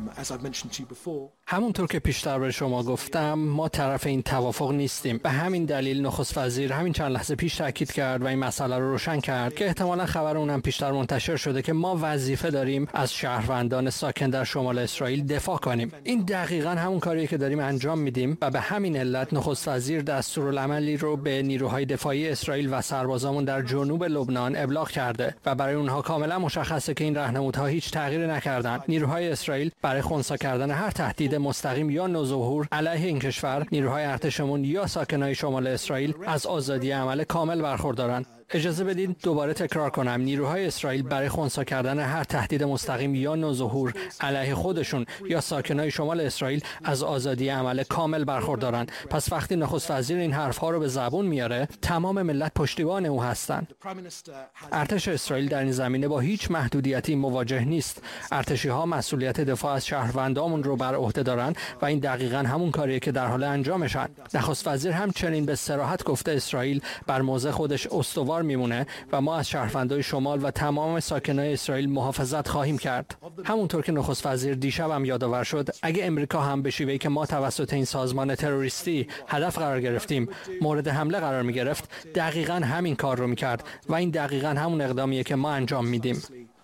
همونطور که پیشتر به شما گفتم ما طرف این توافق نیستیم. به همین دلیل نخست وزیر همین چند لحظه پیش تاکید کرد و این مسئله رو روشن کرد که احتمالاً خبر اونم پیشتر منتشر شده که ما وظیفه داریم از شهروندان ساکن در شمال اسرائیل دفاع کنیم. این دقیقاً همون کاریه که داریم انجام میدیم و به همین علت نخست وزیر دستورالعملی رو به نیروهای دفاعی اسرائیل و سربازامون در جنوب لبنان ابلاغ کرده و برای اونها کاملا مشخصه که این راهنمودها هیچ تغییری نکردن. نیروهای اسرائیل برای خنثی کردن هر تهدید مستقیم یا نوظهور علیه این کشور، نیروهای ارتشمون یا ساکنای شمال اسرائیل از آزادی عمل کامل برخوردارن. اجازه بدید دوباره تکرار کنم، نیروهای اسرائیل برای خنثی کردن هر تهدید مستقیم یا نوظهور علیه خودشون یا ساکنای شمال اسرائیل از آزادی عمل کامل برخوردارن. پس وقتی نخست وزیر این حرفها رو به زبون میاره، تمام ملت پشتیبان او هستن. ارتش اسرائیل در این زمینه با هیچ محدودیتی مواجه نیست. ارتشی‌ها مسئولیت دفاع از شهروندامون رو بر عهده دارن و این دقیقاً همون کاریه که در حال انجامشن. نخست وزیر همچنین به صراحت گفته اسرائیل بر موضع خودش استوار میمونه و ما از شهروندان شمال و تمام ساکنان اسرائیل محافظت خواهیم کرد. همونطور که نخست وزیر دیشب هم یادآور شد، اگه امریکا هم به شیوهی که ما توسط این سازمان تروریستی هدف قرار گرفتیم مورد حمله قرار میگرفت، دقیقاً همین کار رو میکرد و این دقیقاً همون اقدامیه که ما انجام میدیم.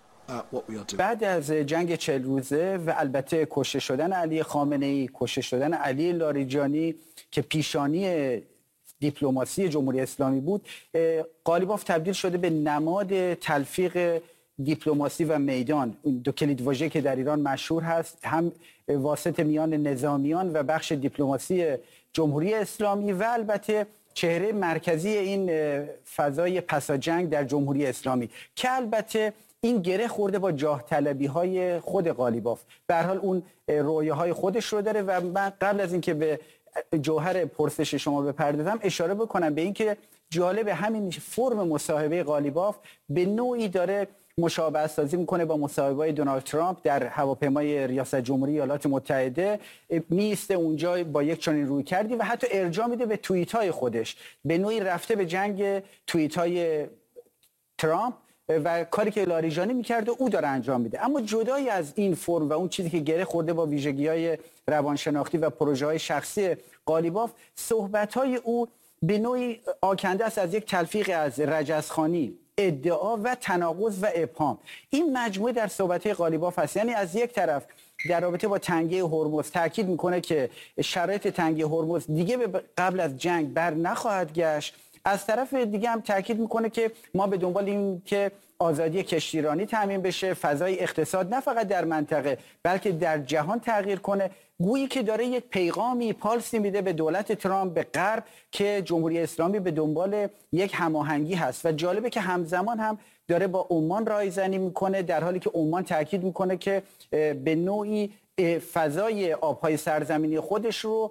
بعد از جنگ 40 روزه و البته کشته شدن علی خامنه‌ای، کشته شدن علی لاریجانی که پیشانی دیپلماسی جمهوری اسلامی بود، قالیباف تبدیل شده به نماد تلفیق دیپلماسی و میدان. دو کلیدواژه که در ایران مشهور هست، هم واسط میان نظامیان و بخش دیپلماسی جمهوری اسلامی و البته چهره مرکزی این فضای پسا جنگ در جمهوری اسلامی که البته این گره خورده با جاه طلبی های خود قالیباف. به هر حال اون رویاهای خودش رو داره و من قبل از اینکه به جوهر پرسش شما بپردازم اشاره بکنم به اینکه جالب همین فرم مصاحبه قالیباف به نوعی داره مشابهت سازی میکنه با مصاحبه‌های دونالد ترامپ در هواپیمای ریاست جمهوری ایالات متحده. میسته اونجا با یک چنین روی کردی و حتی ارجاع میده به توییت‌های خودش، به نوعی رفته به جنگ توییت‌های ترامپ و کاری که لاریجانی میکرده او داره انجام میده. اما جدای از این فرم و اون چیزی که گره خورده با ویژگی‌های روانشناختی و پروژه‌های شخصی قالیباف، صحبت‌های او به نوعی آکنده است از یک تلفیق از رجزخوانی، ادعا و تناقض و ابهام. این مجموعه در صحبت‌های قالیباف هست. یعنی از یک طرف در رابطه با تنگه هرمز تاکید میکنه که شرایط تنگه هرمز دیگه قبل از جنگ بر نخواهد گشت، از طرف دیگه هم تاکید میکنه که ما به دنبال این که آزادی کشتیرانی تامین بشه، فضای اقتصاد نه فقط در منطقه بلکه در جهان تغییر کنه. گویی که داره یک پیغامی پالسی میده به دولت ترامپ، به غرب، که جمهوری اسلامی به دنبال یک هماهنگی هست و جالبه که همزمان هم داره با عمان رایزنی میکنه، در حالی که عمان تاکید میکنه که به نوعی فضای آبهای سرزمینی خودش رو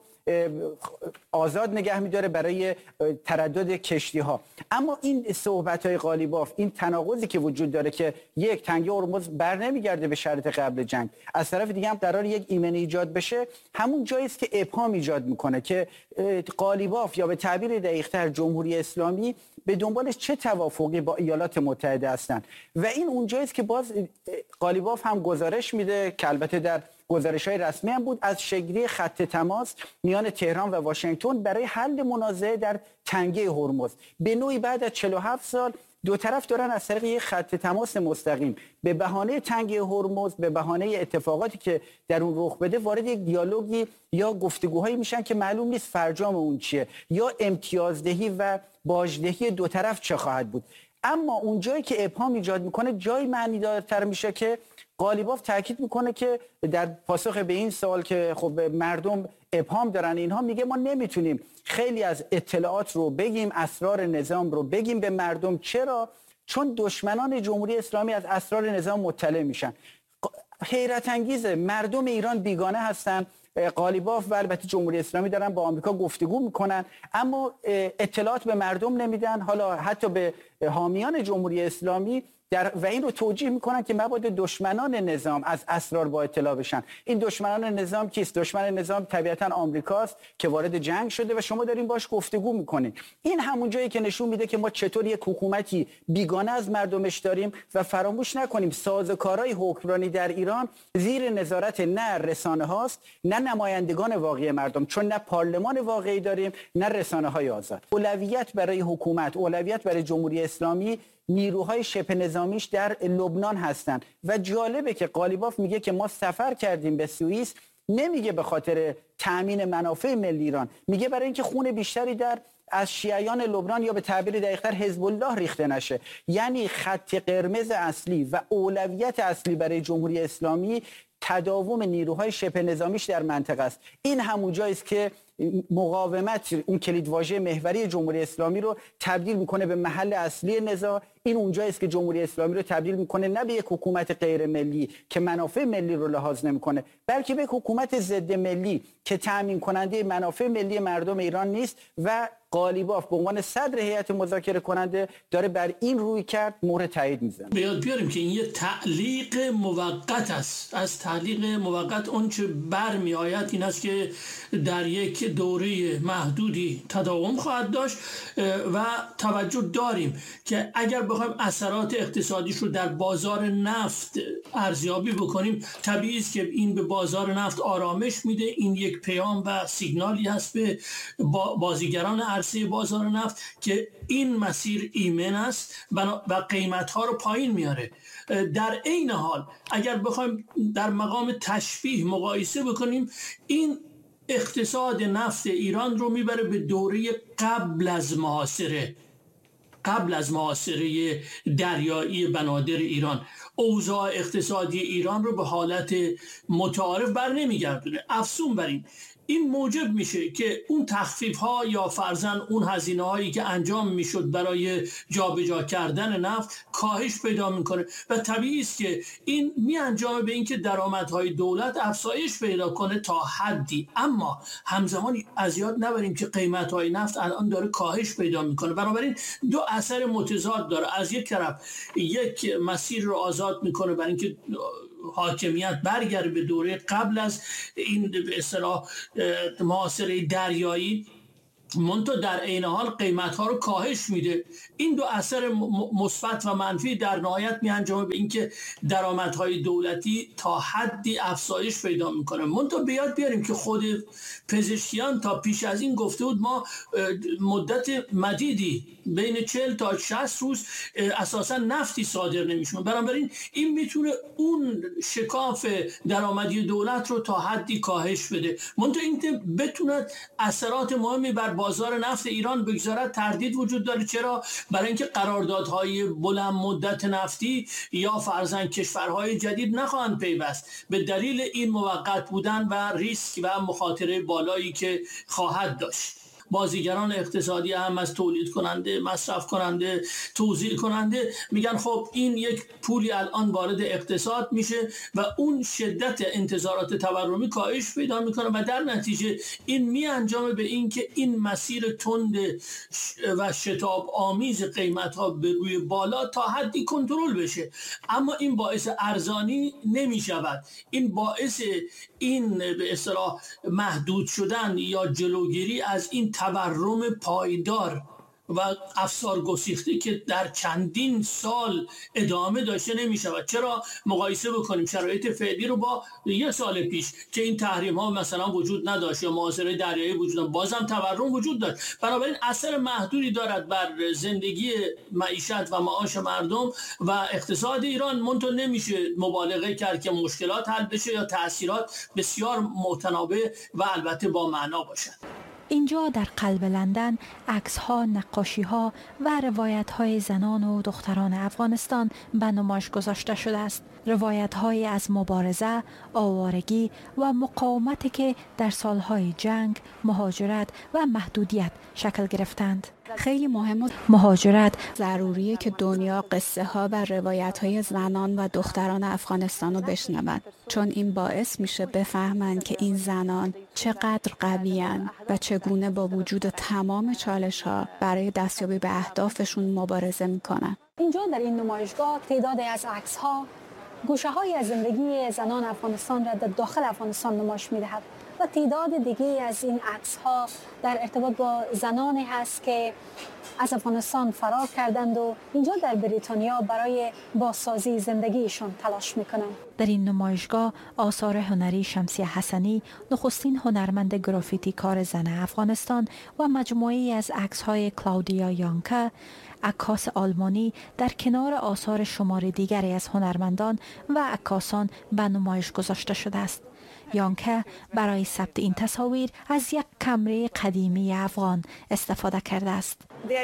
آزاد نگه میداره برای تردد کشتی ها. اما این صحبت های قالیباف، این تناقضی که وجود داره که یک، تنگه هرمز بر نمیگرده به شرط قبل جنگ، از طرف دیگه هم قرار یک ایمنی ایجاد بشه، همون جایی است که ابهام ایجاد میکنه که قالیباف یا به تعبیر دقیق‌تر جمهوری اسلامی به دنبالش چه توافقی با ایالات متحده هستند. و این اونجایی است که باز قالیباف هم گزارش میده که البته در گزارش‌های رسمی هم بود، از شکلی خط تماس میان تهران و واشنگتن برای حل منازعه در تنگه هرمز. به نوعی بعد از 47 سال دو طرف دارن از طریق یک خط تماس مستقیم به بهانه تنگه هرمز، به بهانه اتفاقاتی که در اون رخ بده، وارد یک دیالوگی یا گفتگوهایی میشن که معلوم نیست فرجام اون چیه یا امتیازدهی و باجدهی دو طرف چه خواهد بود. اما اون جایی که ابهام ایجاد میکنه جای معنیدارتر میشه که قالیباف تاکید میکنه که در پاسخ به این سوال که خب مردم ابهام دارن، اینها میگه ما نمیتونیم خیلی از اطلاعات رو بگیم، اسرار نظام رو بگیم به مردم. چرا؟ چون دشمنان جمهوری اسلامی از اسرار نظام مطلع میشن. حیرت انگیزه، مردم ایران بیگانه هستن. قالیباف و البته جمهوری اسلامی دارن با آمریکا گفتگو میکنن اما اطلاعات به مردم نمیدن. حالا حتی به حامیان جمهوری اسلامی و این رو توجیه میکنن که مبادا دشمنان نظام از اسرار با اطلاع بشن. این دشمنان نظام کیست؟ دشمن نظام طبیعتا آمریکاست که وارد جنگ شده و شما دارین باش گفتگو میکنین. این همون جایی که نشون میده که ما چطور یک حکومتی بیگانه از مردمش داریم و فراموش نکنیم سازوکارهای حکمرانی در ایران زیر نظارت نه رسانه هاست نه نمایندگان واقعی مردم، چون نه پارلمان واقعی داریم نه رسانه های آزاد. اولویت برای حکومت، اولویت برای جمهوری اسلامی نیروهای شبه نظامیش در لبنان هستند و جالبه که قالیباف میگه که ما سفر کردیم به سوئیس، نمیگه به خاطر تأمین منافع ملی ایران، میگه برای اینکه خون بیشتری از شیعیان لبنان یا به تعبیر دقیق‌تر حزب الله ریخته نشه. یعنی خط قرمز اصلی و اولویت اصلی برای جمهوری اسلامی تداوم نیروهای شبه نظامیش در منطقه است. این همون جایی است که مقاومت، اون کلیدواژه محوری جمهوری اسلامی رو تبدیل میکنه به محل اصلی نزاع. این اونجایی است که جمهوری اسلامی رو تبدیل میکنه نه به یک حکومت غیر ملی که منافع ملی رو لحاظ نمیکنه، بلکه به یک حکومت ضد ملی که تامین کننده منافع ملی مردم ایران نیست و قالیباف به عنوان صدر هیئت مذاکره کننده داره بر این روی کرد مهر تایید میزنه. بیاد بیاریم که این یه تعلیق موقت است. از تعلیق موقت اون چه برمی آید این است که در یک دوره محدودی تداوم خواهد داشت و توجه داریم که اگر بخوایم اثرات اقتصادیش رو در بازار نفت ارزیابی بکنیم، طبیعی است که این به بازار نفت آرامش میده. این یک پیام و سیگنالی هست به بازیگران عرصه بازار نفت که این مسیر ایمن است و قیمت‌ها رو پایین میاره. در عین حال اگر بخوایم در مقام تشبیه مقایسه بکنیم، این اقتصاد نفت ایران رو میبره به دوره قبل از محاصره دریایی بنادر ایران. اوضاع اقتصادی ایران رو به حالت متعارف بر نمیگردونه. افزون بر این موجب میشه که اون تخفیف ها یا فرضاً اون هزینه هایی که انجام میشد برای جابجا کردن نفت کاهش پیدا میکنه و طبیعی است که این میانجامه به اینکه درآمدهای دولت افزایش پیدا کنه تا حدی، اما همزمان از یاد نبریم که قیمت های نفت الان داره کاهش پیدا میکنه. بنابراین دو اثر متضاد داره. از یک طرف یک مسیر رو آزاد میکنه برای اینکه حاکمیت برگرده به دوره قبل از این به اصطلاح محاصره دریایی، منتها در عین حال قیمت‌ها رو کاهش میده. این دو اثر مثبت و منفی در نهایت میانجامه به اینکه درآمدهای دولتی تا حدی افزایش پیدا میکنه. منتها بیاد بیاریم که خود پزشکیان تا پیش از این گفته بود ما مدت مدیدی بین 40 تا 60 روز اساسا نفتی صادر نمیشه. بنابراین این میتونه اون شکاف درآمدی دولت رو تا حدی کاهش بده. منتها اینکه بتونه اثرات مهمی بر بازار نفت ایران بگذارد تردید وجود داره. چرا؟ برای اینکه قراردادهای بلند مدت نفتی یا فرضاً کشورهای جدید نخواهند پیوست به دلیل این موقت بودن و ریسک و مخاطره بالایی که خواهد داشت. بازیگران اقتصادی هم از تولید کننده، مصرف کننده، توزیع کننده میگن خب این یک پولی الان وارد اقتصاد میشه و اون شدت انتظارات تورمی کاهش پیدا میکنه و در نتیجه این میانجامه به این که این مسیر تند و شتاب آمیز قیمت ها به روی بالا تا حدی کنترل بشه. اما این باعث ارزانی نمیشود. این باعث این به اصطلاح محدود شدن یا جلوگیری از این تورم پایدار و افسار گسیخته که در چندین سال ادامه داشته نمی شود. چرا؟ مقایسه بکنیم شرایط فعلی رو با یک سال پیش که این تحریم ها مثلا وجود نداشت یا محاصره دریایی وجود داشت، بازم تورم وجود داشت. بنابراین اثر محدودی دارد بر زندگی، معیشت و معاش مردم و اقتصاد ایران. منتها نمیشه مبالغه کرد که مشکلات حل بشه یا تأثیرات بسیار متناوب و البته با معنا باشد. اینجا در قلب لندن عکس‌ها، نقاشی‌ها و روایت‌های زنان و دختران افغانستان به نمایش گذاشته شده است. روایت‌هایی از مبارزه، آوارگی و مقاومتی که در سالهای جنگ، مهاجرت و محدودیت شکل گرفتند. خیلی مهمه مهاجرت ضروریه که دنیا قصه ها و روایت های زنان و دختران افغانستان رو بشنون، چون این باعث میشه بفهمند که این زنان چقدر قویان و چگونه با وجود تمام چالش ها برای دستیابی به اهدافشون مبارزه میکنن. اینجا در این نمایشگاه تعدادی از عکس‌ها گوشه‌های از زندگی زنان افغانستان را در داخل افغانستان نمایش می‌دهد و تعداد دیگه از این عکس‌ها در ارتباط با زنانی هست که از افغانستان فرار کردند و اینجا در بریتانیا برای بازسازی زندگیشان تلاش میکنند. در این نمایشگاه آثار هنری شمسی حسنی، نخستین هنرمند گرافیتی کار زن افغانستان و مجموعه‌ای از عکس‌های کلاودیا یانکه، عکاس آلمانی، در کنار آثار شمار دیگری از هنرمندان و عکاسان به نمایش گذاشته شده است. یانکه برای ثبت این تصاویر از یک کمره قدیمی افغان استفاده کرده است.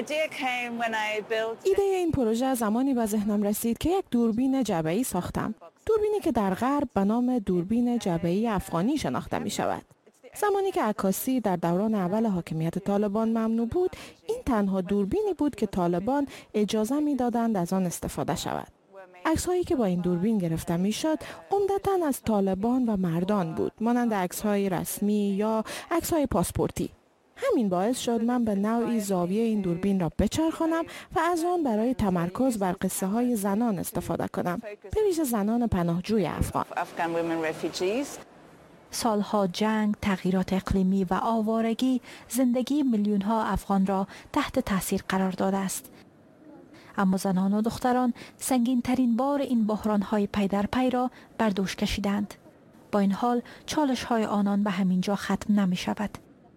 ایده این پروژه زمانی به ذهنم رسید که یک دوربین جعبه‌ای ساختم. دوربینی که در غرب به نام دوربین جعبه‌ای افغانی شناخته می شود. زمانی که عکاسی در دوران اول حاکمیت طالبان ممنوع بود، این تنها دوربینی بود که طالبان اجازه می دادند از آن استفاده شود. عکس‌هایی که با این دوربین گرفته می‌شد عمدتاً از طالبان و مردان بود، مانند عکس‌های رسمی یا عکس‌های پاسپورتی. همین باعث شد من به نوعی زاویه این دوربین را بچرخانم و از آن برای تمرکز بر قصه‌های زنان استفاده کنم، به ویژه زنان پناهجوی افغان. سالها جنگ، تغییرات اقلیمی و آوارگی زندگی میلیون‌ها افغان را تحت تاثیر قرار داده است. اما زنان و دختران سنگین ترین بار این بحران های پی در پی را بر دوش کشیدند. با این حال چالش های آنان به همین جا ختم نمی شود.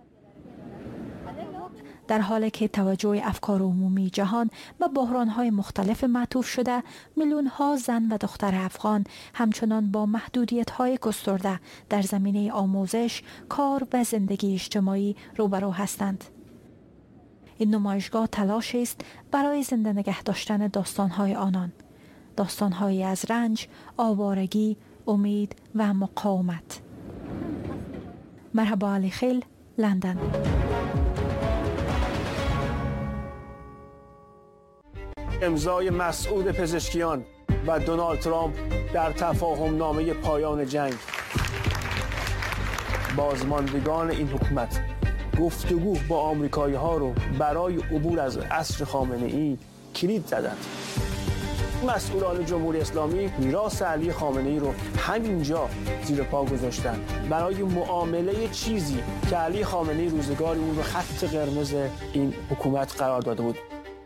در حالی که توجه افکار عمومی جهان به بحران های مختلف معطوف شده، میلیون ها زن و دختر افغان همچنان با محدودیت های گسترده در زمینه آموزش، کار و زندگی اجتماعی روبرو هستند. این نمایشگاه تلاش است برای زنده نگه داشتن داستان‌های آنان، داستان‌هایی از رنج، آوارگی، امید و مقاومت. مرحبا علی خیل، لندن. امضای مسعود پزشکیان و دونالد ترامپ در تفاهم نامه پایان جنگ. بازماندگان این حکومت گفتگو با آمریکایی ها رو برای عبور از عصر خامنه ای کلید زدند. مسئولان جمهوری اسلامی میراث علی خامنه ای رو همینجا زیر پا گذاشتن برای معامله چیزی که علی خامنه ای روزگاری اون رو خط قرمز این حکومت قرار داده بود.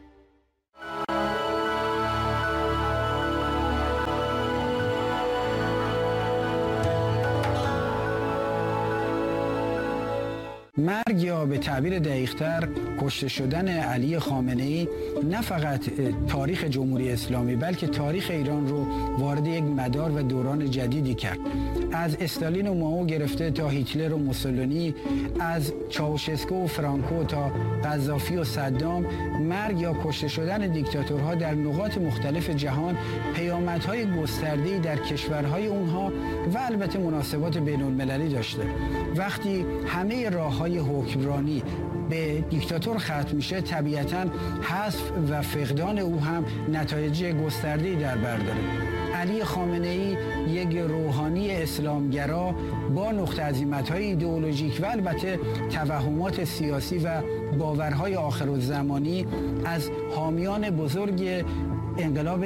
مرگ یا به تعبیر دقیق‌تر کشته شدن علی خامنه‌ای نه فقط تاریخ جمهوری اسلامی بلکه تاریخ ایران رو وارد یک مدار و دوران جدیدی کرد. از استالین و مائو گرفته تا هیتلر و موسولینی، از چاوشسکو و فرانکو تا قذافی و صدام، مرگ یا کشته شدن دیکتاتورها در نقاط مختلف جهان پیامدهای گسترده‌ای در کشورهای اونها و البته مناسبات بین‌المللی داشته. وقتی همه راه‌های حکمرانی به دیکتاتور ختم میشه، طبیعتاً حذف و فقدان او هم نتایج گسترده‌ای در بر داره. علی خامنه‌ای یک روحانی اسلامگرا با نقطه عظیمت‌های ایدئولوژیک و البته توهمات سیاسی و باورهای آخرالزمانی از حامیان بزرگ انقلاب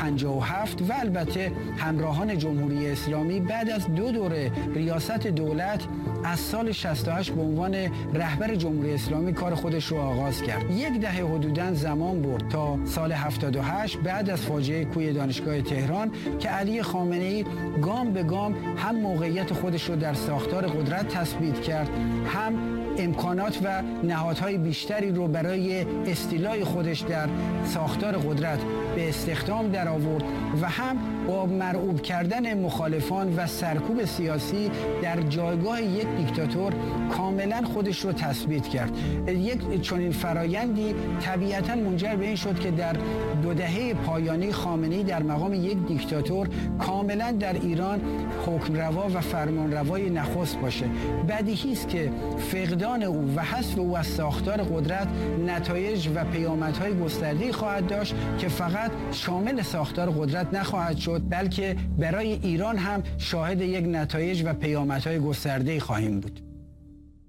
57 و البته همراهان جمهوری اسلامی بعد از 2 دوره ریاست دولت از سال 68 به عنوان رهبر جمهوری اسلامی کار خودش رو آغاز کرد. 10 دهه حدوداً زمان برد تا سال 78 بعد از فاجعه کوی دانشگاه تهران که علی خامنه‌ای گام به گام هم موقعیت خودش رو در ساختار قدرت تثبیت کرد، هم امکانات و نهادهای بیشتری رو برای استیلای خودش در ساختار قدرت به استخدام در آورد و هم با مرعوب کردن مخالفان و سرکوب سیاسی در جایگاه یک دیکتاتور کاملا خودش رو تثبیت کرد. یک چنین فرایندی طبیعتا منجر به این شد که در 2 دهه پایانی خامنه‌ای در مقام یک دیکتاتور کاملا در ایران حکمروا و فرمانروای نخست باشه. بدیهی است که فقدان او و حذف او از ساختار قدرت نتایج و پیامدهای گسترده‌ای خواهد داشت که فقط شامل ساختار قدرت نخواهد شد بلکه برای ایران هم شاهد یک نتایج و پیامدهای گسترده‌ای خواهیم بود.